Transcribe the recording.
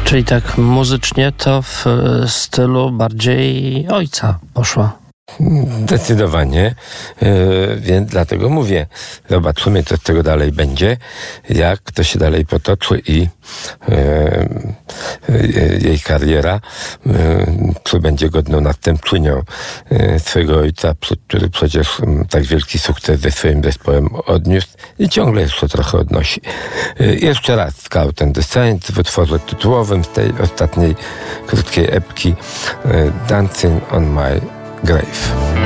Czyli tak muzycznie to w stylu bardziej ojca poszła. Zdecydowanie, więc dlatego mówię, zobaczymy, co z tego dalej będzie, jak to się dalej potoczy i jej kariera, czy będzie godną następczynią swego ojca, który przecież tak wielki sukces ze swoim zespołem odniósł i ciągle jeszcze trochę odnosi. Jeszcze raz Scout and the Saints w utworze tytułowym z tej ostatniej krótkiej epki Dancing on My Grave.